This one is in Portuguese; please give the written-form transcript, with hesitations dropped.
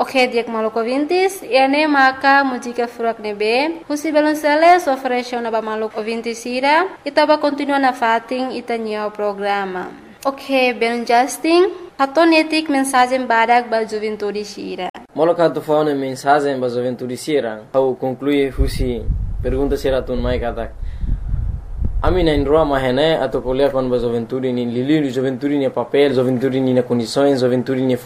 Ok, diak maluco ouvintes, ene maka música fruak nebe, husi belonceles oferece na maluco ouvintes ira, itaba continua na fating itanya o programa. Ok, ben Justin, hatonetik mensagem badak ba juventude sira. Moloka tu faune mensagem ba juventude sira, au conclui husi pergunta sira tun mai katak. Ami na indroa mahene atau kuliah kon ba juventude ni lili juventude ni papel, juventude ni na condições, juventude ni